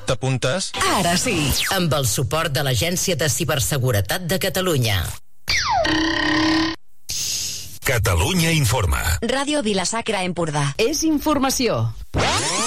T'apuntes? Ara sí. Amb el suport de l'Agència de Ciberseguretat de Catalunya. Catalunya informa. Ràdio Vila-sacra Empordà. És informació.